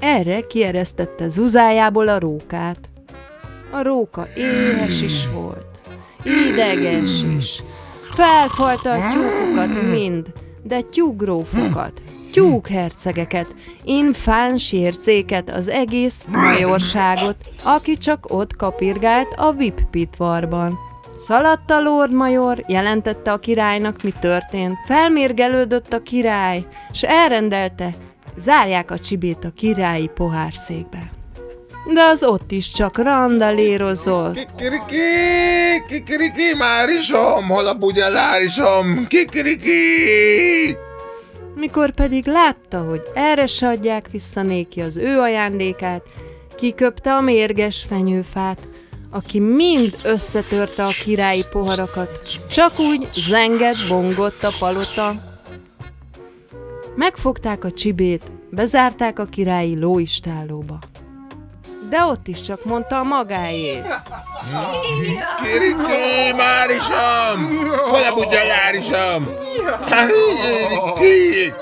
Erre kieresztette zuzájából a rókát. A róka éhes is volt, ideges is. Felfalta a tyúkokat mind, de tyúkgrófokat, tyúkhercegeket, infáns ércéket, az egész majorságot, aki csak ott kapirgált a VIP-pitvarban. Szaladt a Lord Major, jelentette a királynak, mi történt. Felmérgelődött a király, s elrendelte, zárják a Csibét a királyi pohárszékbe. De az ott is csak randalérozott. Kikiriki, márisom, hol a bugyalárisom, kikiriki! Mikor pedig látta, hogy erre se adják vissza néki az ő ajándékát, kiköpte a mérges fenyőfát, aki mind összetörte a királyi poharakat, csak úgy zengett, bongott a palota. Megfogták a Csibét, bezárták a királyi lóistállóba. De ott is csak mondta a magáét. Kikiriki, márisom, hol a bugyalárisom, kikiriki!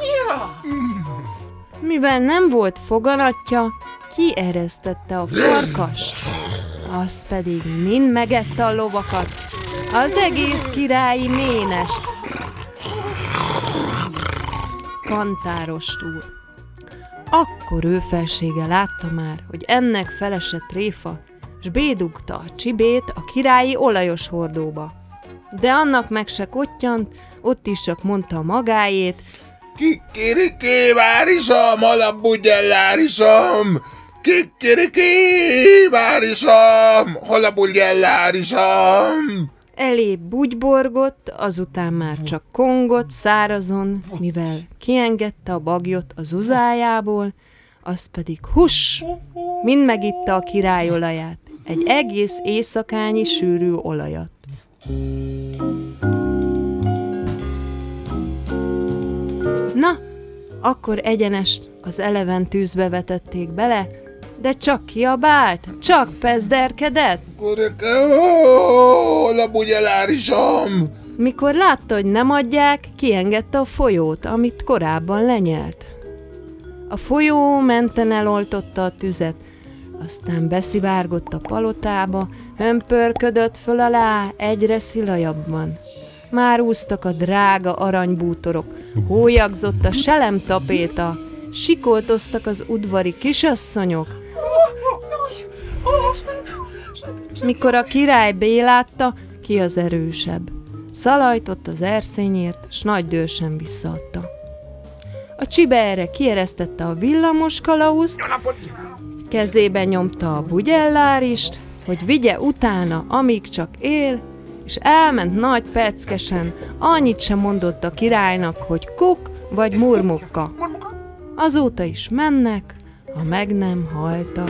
Mivel nem volt foganatja, kieresztette a farkast, az pedig mind megette a lovakat, az egész királyi ménest. Kantárostúl. Akkor ő felsége látta már, hogy ennek felesett tréfa, s bédugta a Csibét a királyi olajos hordóba. De annak meg se kottyant, ott is csak mondta a magáét. Kikiriki, márisom, hol a bugyalárisom, kikiriki, márisom, hol a bugyalárisom. Elébb bugyborgott, azután már csak kongott szárazon, mivel kiengedte a bagyot a zuzájából, az pedig huss, mind megitta a király olaját, egy egész éjszakányi sűrű olajat. Na, akkor egyenest az eleven tűzbe vetették bele, de csak kiabált, csak pezderkedett. Hol a bugyalárisom? Mikor látta, hogy nem adják, kiengedte a folyót, amit korábban lenyelt. A folyó menten eloltotta a tüzet, aztán beszivárgott a palotába, hömpörködött föl alá egyre szilajabban. Már úsztak a drága aranybútorok, hólyagzott a selemtapéta, sikoltoztak az udvari kisasszonyok. Mikor a király bélátta, ki az erősebb. Szalajtott az erszényért, s nagy dőrsen visszaadta. A Csibe erre kieresztette a villamos kalauzt, kezében nyomta a bugyellárist, hogy vigye utána, amíg csak él, és elment nagy peckesen, annyit sem mondott a királynak, hogy kuk vagy murmukka. Azóta is mennek, ha meg nem haltak.